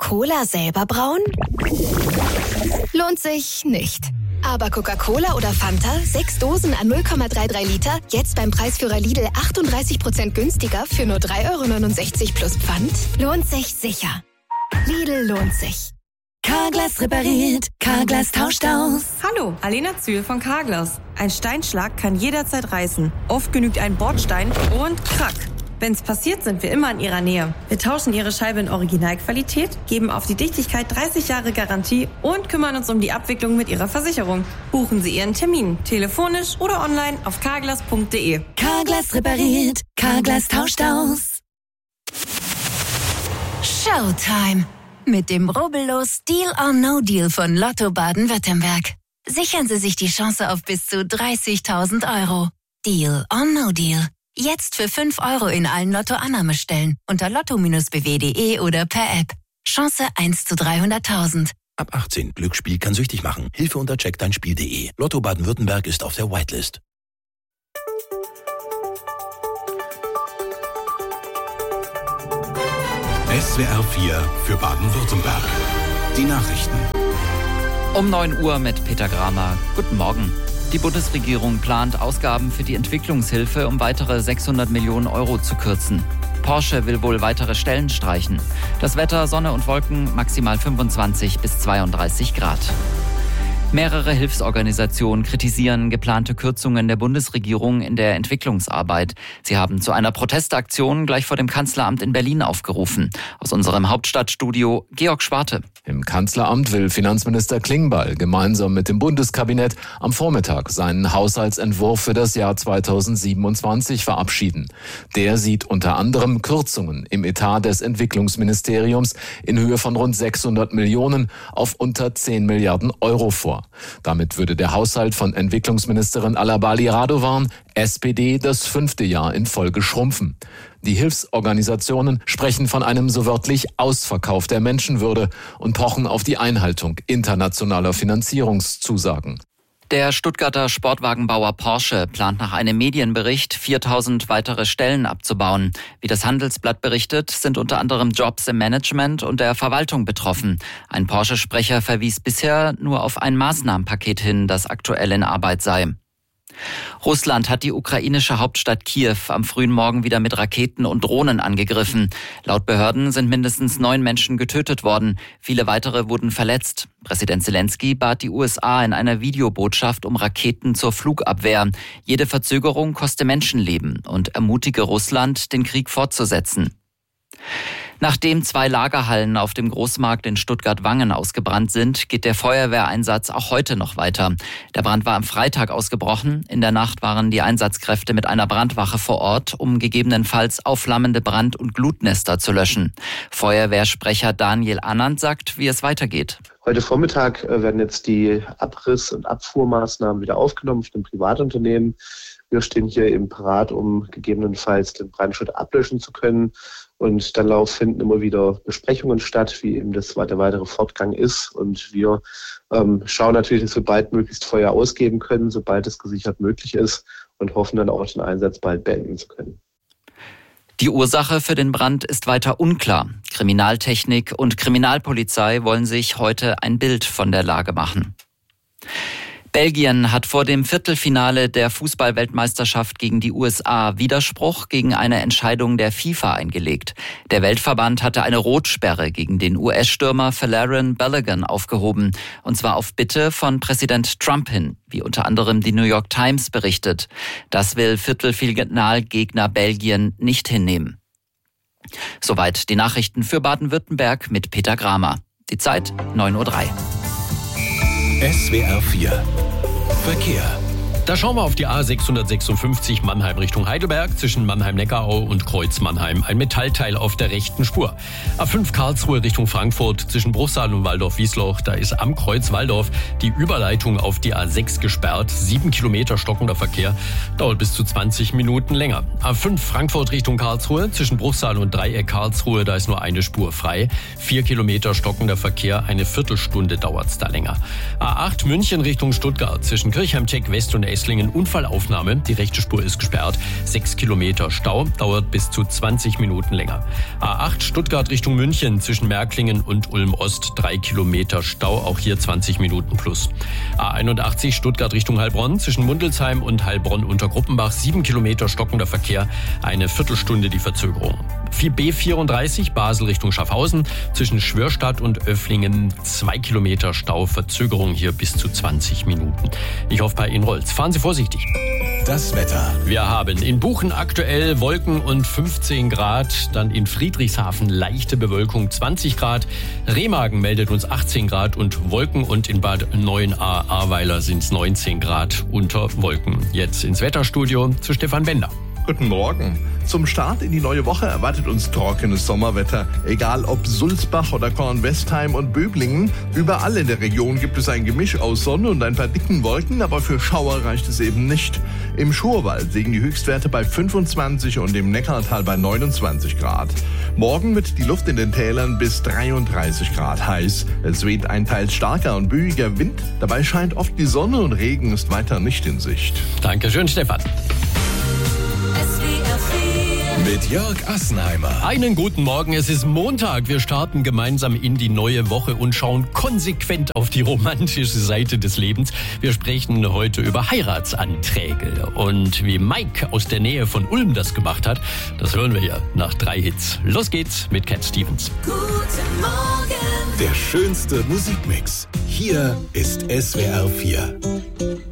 Cola selber brauen? Lohnt sich nicht. Aber Coca-Cola oder Fanta, 6 Dosen an 0,33 Liter, jetzt beim Preisführer Lidl 38% günstiger für nur 3,69 € plus Pfand? Lohnt sich sicher. Lidl lohnt sich. Carglass repariert, Carglass tauscht aus. Hallo, Alena Zühl von Carglass. Ein Steinschlag kann jederzeit reißen. Oft genügt ein Bordstein und krack. Wenn's passiert, sind wir immer in Ihrer Nähe. Wir tauschen Ihre Scheibe in Originalqualität, geben auf die Dichtigkeit 30 Jahre Garantie und kümmern uns um die Abwicklung mit Ihrer Versicherung. Buchen Sie Ihren Termin, telefonisch oder online auf carglass.de. Carglass repariert, Carglass tauscht aus. Showtime. Mit dem rubbellos Deal or No Deal von Lotto Baden-Württemberg. Sichern Sie sich die Chance auf bis zu 30.000 €. Deal or No Deal. Jetzt für 5 € in allen Lotto-Annahmestellen unter lotto-bw.de oder per App. Chance 1 zu 300.000. Ab 18. Glücksspiel kann süchtig machen. Hilfe unter checkdeinspiel.de. Lotto Baden-Württemberg ist auf der Whitelist. SWR 4 für Baden-Württemberg. Die Nachrichten. Um 9 Uhr mit Peter Gramer. Guten Morgen. Die Bundesregierung plant, Ausgaben für die Entwicklungshilfe um weitere 600 Millionen € zu kürzen. Porsche will wohl weitere Stellen streichen. Das Wetter, Sonne und Wolken, maximal 25 bis 32 Grad. Mehrere Hilfsorganisationen kritisieren geplante Kürzungen der Bundesregierung in der Entwicklungsarbeit. Sie haben zu einer Protestaktion gleich vor dem Kanzleramt in Berlin aufgerufen. Aus unserem Hauptstadtstudio Georg Schwarte. Im Kanzleramt will Finanzminister Klingbeil gemeinsam mit dem Bundeskabinett am Vormittag seinen Haushaltsentwurf für das Jahr 2027 verabschieden. Der sieht unter anderem Kürzungen im Etat des Entwicklungsministeriums in Höhe von rund 600 Millionen auf unter 10 Milliarden € vor. Damit würde der Haushalt von Entwicklungsministerin Alabali Radovan, SPD, das 5. Jahr in Folge schrumpfen. Die Hilfsorganisationen sprechen von einem so wörtlich Ausverkauf der Menschenwürde und pochen auf die Einhaltung internationaler Finanzierungszusagen. Der Stuttgarter Sportwagenbauer Porsche plant nach einem Medienbericht 4.000 weitere Stellen abzubauen. Wie das Handelsblatt berichtet, sind unter anderem Jobs im Management und der Verwaltung betroffen. Ein Porsche-Sprecher verwies bisher nur auf ein Maßnahmenpaket hin, das aktuell in Arbeit sei. Russland hat die ukrainische Hauptstadt Kiew am frühen Morgen wieder mit Raketen und Drohnen angegriffen. Laut Behörden sind mindestens 9 Menschen getötet worden. Viele weitere wurden verletzt. Präsident Zelensky bat die USA in einer Videobotschaft um Raketen zur Flugabwehr. Jede Verzögerung koste Menschenleben und ermutige Russland, den Krieg fortzusetzen. Nachdem 2 Lagerhallen auf dem Großmarkt in Stuttgart-Wangen ausgebrannt sind, geht der Feuerwehreinsatz auch heute noch weiter. Der Brand war am Freitag ausgebrochen. In der Nacht waren die Einsatzkräfte mit einer Brandwache vor Ort, um gegebenenfalls aufflammende Brand- und Glutnester zu löschen. Feuerwehrsprecher Daniel Annand sagt, wie es weitergeht. Heute Vormittag werden jetzt die Abriss- und Abfuhrmaßnahmen wieder aufgenommen von dem Privatunternehmen. Wir stehen hier eben parat, um gegebenenfalls den Brandschutz ablöschen zu können. Und dann finden immer wieder Besprechungen statt, wie eben der weitere Fortgang ist. Und wir schauen natürlich, dass wir bald möglichst Feuer ausgeben können, sobald es gesichert möglich ist, und hoffen dann auch, den Einsatz bald beenden zu können. Die Ursache für den Brand ist weiter unklar. Kriminaltechnik und Kriminalpolizei wollen sich heute ein Bild von der Lage machen. Belgien hat vor dem Viertelfinale der Fußball-Weltmeisterschaft gegen die USA Widerspruch gegen eine Entscheidung der FIFA eingelegt. Der Weltverband hatte eine Rotsperre gegen den US-Stürmer Folarin Balogun aufgehoben, und zwar auf Bitte von Präsident Trump hin, wie unter anderem die New York Times berichtet. Das will Viertelfinalgegner Belgien nicht hinnehmen. Soweit die Nachrichten für Baden-Württemberg mit Peter Gramer. Die Zeit 9:03 Uhr. SWR 4 Verkehr. Da schauen wir auf die A656 Mannheim Richtung Heidelberg zwischen Mannheim-Neckarau und Kreuz-Mannheim. Ein Metallteil auf der rechten Spur. A5 Karlsruhe Richtung Frankfurt zwischen Bruchsal und Waldorf-Wiesloch. Da ist am Kreuz Waldorf die Überleitung auf die A6 gesperrt. 7 Kilometer stockender Verkehr. Dauert bis zu 20 Minuten länger. A5 Frankfurt Richtung Karlsruhe zwischen Bruchsal und Dreieck Karlsruhe. Da ist nur eine Spur frei. 4 Kilometer stockender Verkehr. Eine Viertelstunde dauert es da länger. A8 München Richtung Stuttgart zwischen Kirchheim-Teck West und Eislingen Unfallaufnahme. Die rechte Spur ist gesperrt. 6 Kilometer Stau, dauert bis zu 20 Minuten länger. A8 Stuttgart Richtung München zwischen Märklingen und Ulm-Ost 3 Kilometer Stau, auch hier 20 Minuten plus. A81 Stuttgart Richtung Heilbronn zwischen Mundelsheim und Heilbronn unter Gruppenbach 7 Kilometer stockender Verkehr, eine Viertelstunde die Verzögerung. B34 Basel Richtung Schaffhausen zwischen Schwörstadt und Öfflingen 2 Kilometer Stau, Verzögerung hier bis zu 20 Minuten. Ich hoffe, bei Ihnen rollt's. Fahren Sie vorsichtig. Das Wetter. Wir haben in Buchen aktuell Wolken und 15 Grad, dann in Friedrichshafen leichte Bewölkung 20 Grad, Remagen meldet uns 18 Grad und Wolken und in Bad Neuenahr-Ahrweiler sind es 19 Grad unter Wolken. Jetzt ins Wetterstudio zu Stefan Bender. Guten Morgen. Zum Start in die neue Woche erwartet uns trockenes Sommerwetter. Egal ob Sulzbach oder Kornwestheim und Böblingen, überall in der Region gibt es ein Gemisch aus Sonne und ein paar dicken Wolken, aber für Schauer reicht es eben nicht. Im Schurwald liegen die Höchstwerte bei 25 und im Neckartal bei 29 Grad. Morgen wird die Luft in den Tälern bis 33 Grad heiß. Es weht ein teils starker und böiger Wind. Dabei scheint oft die Sonne und Regen ist weiter nicht in Sicht. Dankeschön, Stefan. Mit Jörg Assenheimer. Einen guten Morgen, es ist Montag. Wir starten gemeinsam in die neue Woche und schauen konsequent auf die romantische Seite des Lebens. Wir sprechen heute über Heiratsanträge. Und wie Mike aus der Nähe von Ulm das gemacht hat, das hören wir ja nach 3 Hits. Los geht's mit Cat Stevens. Guten Morgen. Der schönste Musikmix. Hier ist SWR 4.